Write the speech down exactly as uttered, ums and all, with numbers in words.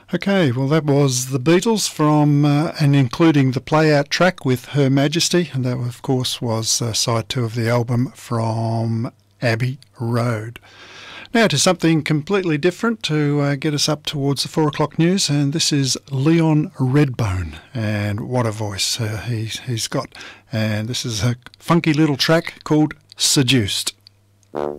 Okay, well that was the Beatles from uh, and including the play-out track with Her Majesty, and that of course was uh, side two of the album From Abbey Road. Now to something completely different to uh, get us up towards the four o'clock news, and this is Leon Redbone, and what a voice uh, he's, he's got, and this is a funky little track called Seduced.